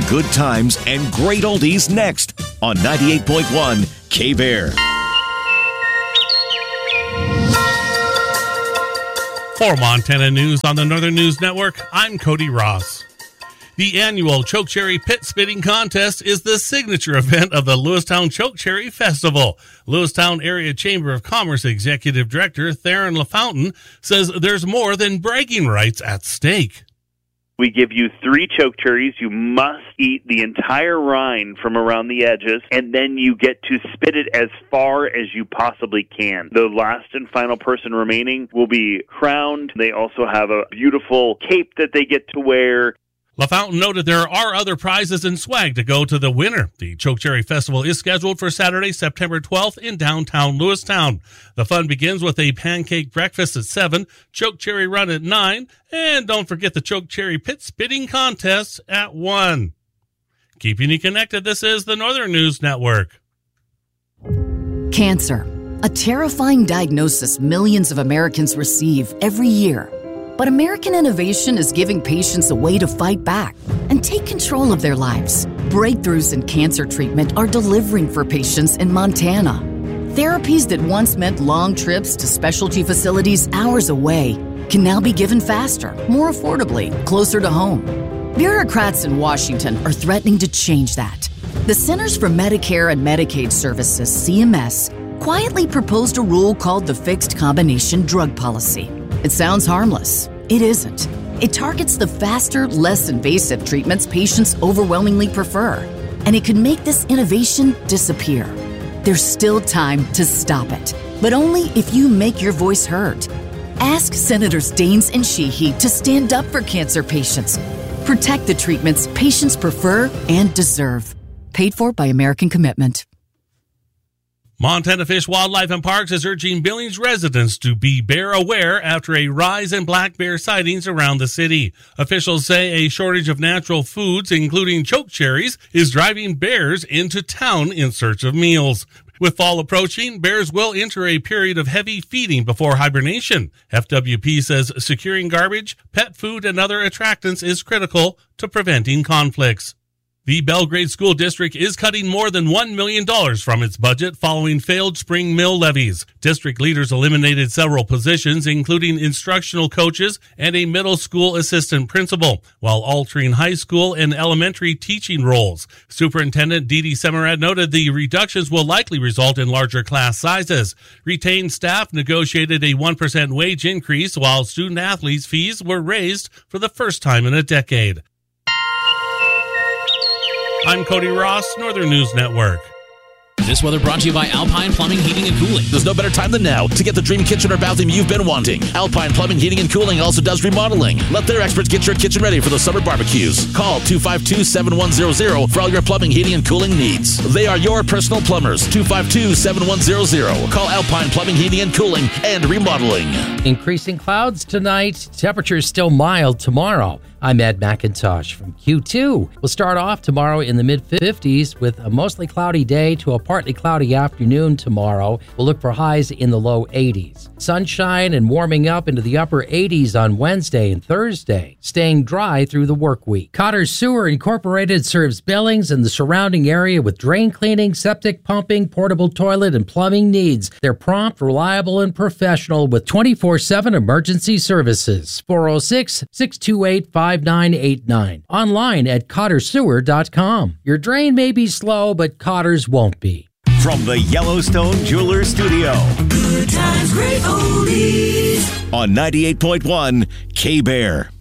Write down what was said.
good times and great oldies next on 98.1 K-Bear. For Montana News on the Northern News Network, I'm Cody Ross. The annual Chokecherry Pit Spitting Contest is the signature event of the Lewistown Chokecherry Festival. Lewistown Area Chamber of Commerce Executive Director Theron LaFountain says there's more than bragging rights at stake. We give you 3 choke cherries. You must eat the entire rind from around the edges, and then you get to spit it as far as you possibly can. The last and final person remaining will be crowned. They also have a beautiful cape that they get to wear. LaFountain noted there are other prizes and swag to go to the winner. The Chokecherry Festival is scheduled for Saturday, September 12th in downtown Lewistown. The fun begins with a pancake breakfast at 7, Chokecherry Run at 9, and don't forget the Chokecherry Pit Spitting Contest at 1. Keeping you connected, this is the Northern News Network. Cancer, a terrifying diagnosis millions of Americans receive every year. But American innovation is giving patients a way to fight back and take control of their lives. Breakthroughs in cancer treatment are delivering for patients in Montana. Therapies that once meant long trips to specialty facilities hours away can now be given faster, more affordably, closer to home. Bureaucrats in Washington are threatening to change that. The Centers for Medicare and Medicaid Services, CMS, quietly proposed a rule called the Fixed Combination Drug Policy. It sounds harmless. It isn't. It targets the faster, less invasive treatments patients overwhelmingly prefer, and it could make this innovation disappear. There's still time to stop it, but only if you make your voice heard. Ask Senators Daines and Sheehy to stand up for cancer patients. Protect the treatments patients prefer and deserve. Paid for by American Commitment. Montana Fish, Wildlife and Parks is urging Billings residents to be bear aware after a rise in black bear sightings around the city. Officials say a shortage of natural foods, including chokecherries, is driving bears into town in search of meals. With fall approaching, bears will enter a period of heavy feeding before hibernation. FWP says securing garbage, pet food, and other attractants is critical to preventing conflicts. The Belgrade School District is cutting more than $1 million from its budget following failed spring mill levies. District leaders eliminated several positions, including instructional coaches and a middle school assistant principal, while altering high school and elementary teaching roles. Superintendent Dee Dee Semerad noted the reductions will likely result in larger class sizes. Retained staff negotiated a 1% wage increase, while student athletes' fees were raised for the first time in a decade. I'm Cody Ross, Northern News Network. This weather brought to you by Alpine Plumbing, Heating, and Cooling. There's no better time than now to get the dream kitchen or bathroom you've been wanting. Alpine Plumbing, Heating, and Cooling also does remodeling. Let their experts get your kitchen ready for the summer barbecues. Call 252-7100 for all your plumbing, heating, and cooling needs. They are your personal plumbers. 252-7100. Call Alpine Plumbing, Heating, and Cooling and Remodeling. Increasing clouds tonight. Temperatures still mild tomorrow. I'm Ed McIntosh from Q2. We'll start off tomorrow in the mid-50s with a mostly cloudy day to a partly cloudy afternoon tomorrow. We'll look for highs in the low 80s. Sunshine and warming up into the upper 80s on Wednesday and Thursday, staying dry through the work week. Cotter Sewer Incorporated serves Billings and the surrounding area with drain cleaning, septic pumping, portable toilet, and plumbing needs. They're prompt, reliable, and professional with 24/7 emergency services. 406-628-5989. Online at cottersewer.com. Your drain may be slow, but Cotter's won't be. From the Yellowstone Jewelers Studio. Good times, great oldies. On 98.1 K-Bear.